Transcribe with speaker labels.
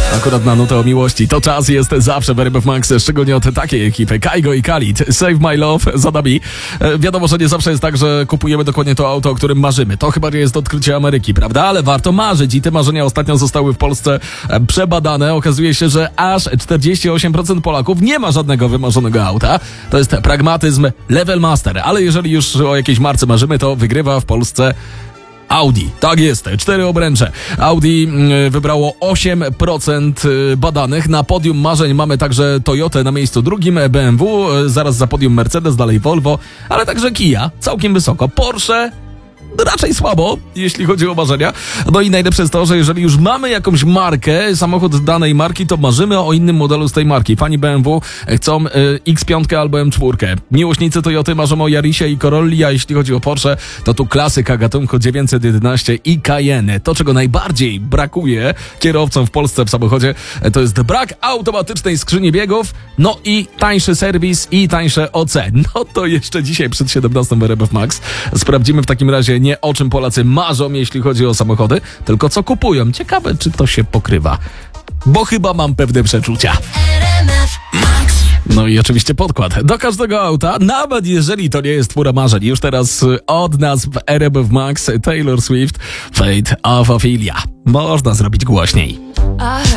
Speaker 1: Akurat na nutę o miłości. To czas jest zawsze w RMF Max, szczególnie od takiej ekipy. Kaigo i Khalid. Save My Love za nami. Wiadomo, że nie zawsze jest tak, że kupujemy dokładnie to auto, o którym marzymy. To chyba nie jest odkrycie Ameryki, prawda? Ale warto marzyć i te marzenia ostatnio zostały w Polsce przebadane. Okazuje się, że aż 48% Polaków nie ma żadnego wymarzonego auta. To jest pragmatyzm Level Master. Ale jeżeli już o jakiejś marce marzymy, to wygrywa w Polsce Audi. Tak jest, 4 obręcze. Audi wybrało 8% badanych. Na podium marzeń mamy także Toyotę na miejscu drugim, BMW, zaraz za podium Mercedes, dalej Volvo, ale także Kia, całkiem wysoko. Porsche raczej słabo, jeśli chodzi o marzenia. No i najlepsze jest to, że jeżeli już mamy jakąś markę, samochód danej marki, to marzymy o innym modelu z tej marki. Fani BMW chcą X5 albo M4. Miłośnicy Toyoty marzą o Yarisie i Corolli, a jeśli chodzi o Porsche, to tu klasyka gatunku 911 i Cayenne. To, czego najbardziej brakuje kierowcom w Polsce w samochodzie, to jest brak automatycznej skrzyni biegów, no i tańszy serwis i tańsze OC. No to jeszcze dzisiaj przed 17 w RMF Max sprawdzimy w takim razie nie o czym Polacy marzą, jeśli chodzi o samochody, tylko co kupują. Ciekawe, czy to się pokrywa. Bo chyba mam pewne przeczucia. No i oczywiście podkład do każdego auta, nawet jeżeli to nie jest twóra marzeń. Już teraz od nas w RMF Max Taylor Swift, Fate of Ophelia. Można zrobić głośniej.